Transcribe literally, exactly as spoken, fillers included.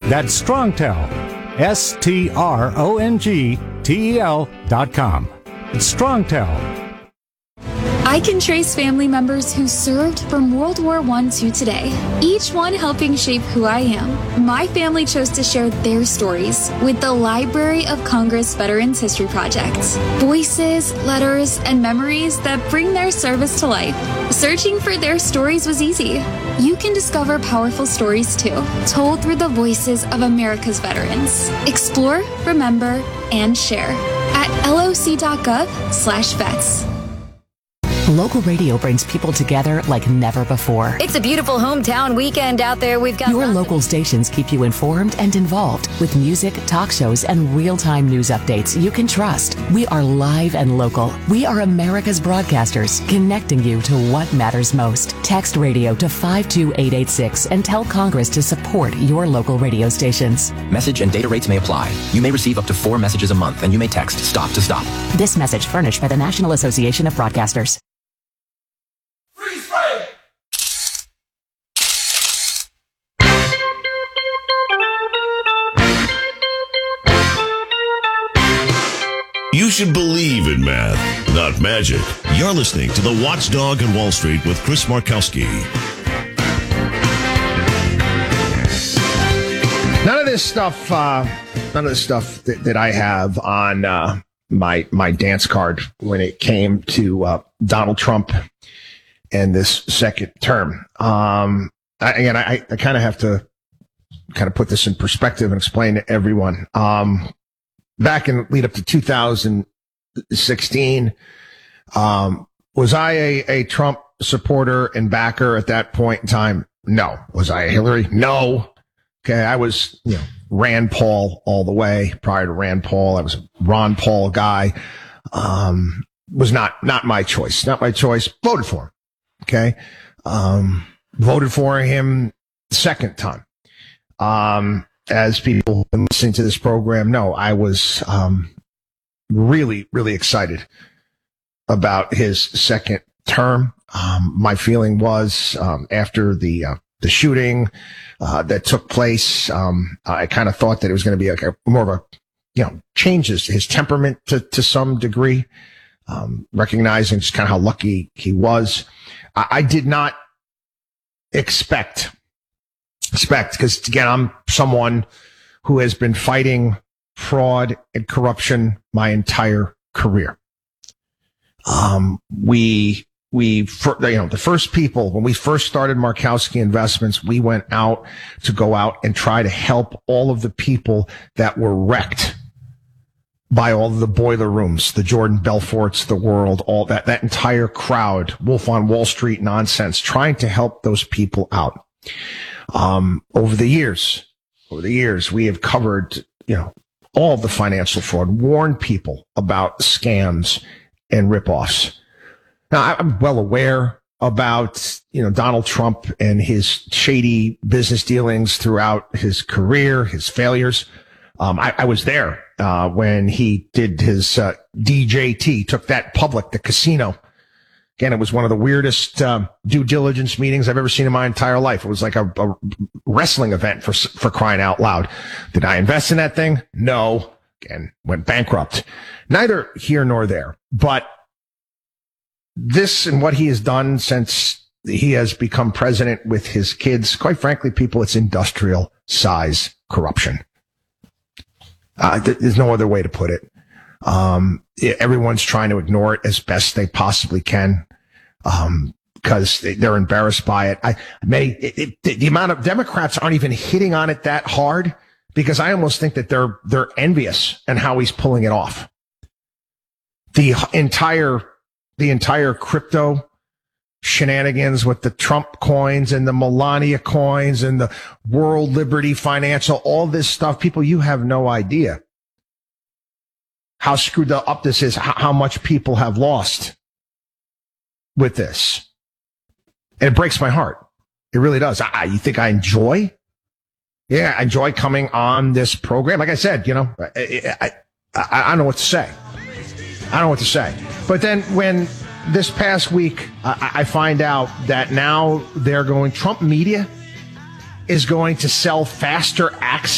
That's Strongtel, S T R O N G T E L dot com. It's Strongtel. I can trace family members who served from World War One to today, each one helping shape who I am. My family chose to share their stories with the Library of Congress Veterans History Project. Voices, letters, and memories that bring their service to life. Searching for their stories was easy. You can discover powerful stories too, told through the voices of America's veterans. Explore, remember, and share at loc.gov slash vets. Local radio brings people together like never before. It's a beautiful hometown weekend out there. We've got Your local stations keep you informed and involved with music, talk shows, and real-time news updates you can trust. We are live and local. We are America's broadcasters, connecting you to what matters most. Text radio to five two eight eight six and tell Congress to support your local radio stations. Message and data rates may apply. You may receive up to four messages a month, and you may text STOP to STOP. This message furnished by the National Association of Broadcasters. You should believe in math, not magic. You're listening to The Watchdog on Wall Street with Chris Markowski. None of this stuff, uh, none of this stuff that, that I have on uh, my my dance card when it came to uh, Donald Trump and this second term. Um, I, again, I, I kind of have to kind of put this in perspective and explain to everyone. Um, Back in lead up to two thousand sixteen, um, was I a, a Trump supporter and backer at that point in time? No. Was I a Hillary? No. Okay. I was, you know, Rand Paul all the way. Prior to Rand Paul, I was a Ron Paul guy. Um, was not, not my choice. Not my choice. Voted for him. Okay. Um, voted for him the second time. Um, As people have been listening to this program know, I was um, really, really excited about his second term. Um, my feeling was um, after the uh, the shooting uh, that took place, um, I kind of thought that it was going to be like a, more of a, you know, changes his temperament to to some degree, um, recognizing just kind of how lucky he was. I, I did not expect. Expect, because again, I'm someone who has been fighting fraud and corruption my entire career. Um, we, we, you know, the first people, when we first started Markowski Investments, we went out to go out and try to help all of the people that were wrecked by all of the boiler rooms, the Jordan Belforts, the world, all that, that entire crowd, Wolf on Wall Street nonsense, trying to help those people out. Um, over the years, over the years, we have covered, you know, all the financial fraud, warned people about scams and ripoffs. Now, I'm well aware about, you know, Donald Trump and his shady business dealings throughout his career, his failures. Um, I, I was there, uh, when he did his, uh, D J T, took that public, the casino. Again, it was one of the weirdest um, due diligence meetings I've ever seen in my entire life. It was like a, a wrestling event for for crying out loud. Did I invest in that thing? No. Again, went bankrupt. Neither here nor there. But this and what he has done since he has become president with his kids, quite frankly, people, it's industrial size corruption. Uh, there's no other way to put it. Um, everyone's trying to ignore it as best they possibly can. Um, because they're embarrassed by it. I may, it, it, the amount of Democrats aren't even hitting on it that hard, because I almost think that they're, they're envious and how he's pulling it off. The entire, the entire crypto shenanigans with the Trump coins and the Melania coins and the World Liberty Financial, all this stuff, people, you have no idea how screwed up this is, how much people have lost with this. And it breaks my heart. It really does. I, you think I enjoy? Yeah, I enjoy coming on this program. Like I said, you know, I, I, I, I don't know what to say. I don't know what to say. But then when this past week, I, I find out that now they're going, Trump Media is going to sell faster access